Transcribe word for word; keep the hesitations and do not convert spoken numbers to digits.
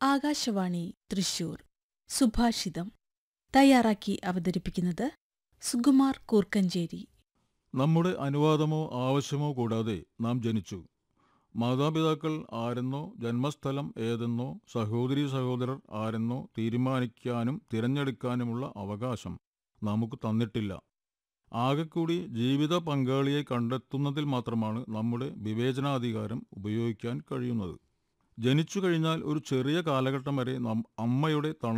ആകാശവാണി തൃശൂർ. സുഭാഷിതം തയ്യാറാക്കി അവതരിപ്പിക്കുന്നത് സുകുമാർ കൂർക്കഞ്ചേരി. നമ്മുടെ അനുവാദമോ ആവശ്യമോ കൂടാതെ നാം ജനിച്ചു. മാതാപിതാക്കൾ ആരെന്നോ ജന്മസ്ഥലം ഏതെന്നോ സഹോദരീ സഹോദരർ ആരെന്നോ തീരുമാനിക്കാനും തിരഞ്ഞെടുക്കാനുമുള്ള അവകാശം നമുക്ക് തന്നിട്ടില്ല. ആകെക്കൂടി ജീവിത പങ്കാളിയെ കണ്ടെത്തുന്നതിൽ മാത്രമാണ് നമ്മുടെ വിവേചനാധികാരം ഉപയോഗിക്കാൻ കഴിയുന്നത്. ജനിച്ചു കഴിഞ്ഞാൽ ഒരു ചെറിയ കാലഘട്ടം വരെ നാം അമ്മയുടെ തണ